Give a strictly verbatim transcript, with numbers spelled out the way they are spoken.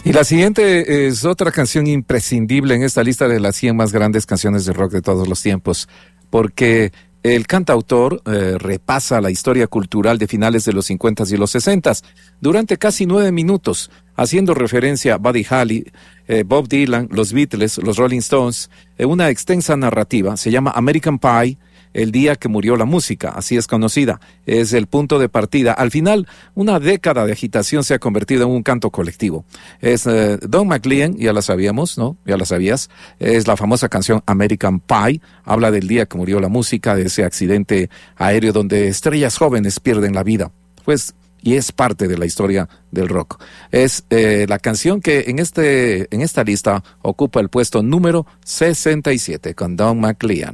Y la siguiente es otra canción imprescindible en esta lista de las cien más grandes canciones de rock de todos los tiempos, porque el cantautor eh, repasa la historia cultural de finales de los cincuenta y los sesenta durante casi nueve minutos, haciendo referencia a Buddy Holly, eh, Bob Dylan, los Beatles, los Rolling Stones, en una extensa narrativa. Se llama American Pie, el día que murió la música, así es conocida. Es el punto de partida. Al final, una década de agitación se ha convertido en un canto colectivo. Es eh, Don McLean, ya la sabíamos, ¿no? Ya la sabías. Es la famosa canción American Pie. Habla del día que murió la música, de ese accidente aéreo donde estrellas jóvenes pierden la vida. Pues, y es parte de la historia del rock. Es eh, la canción que en, este, en esta lista ocupa el puesto número sesenta y siete con Don McLean.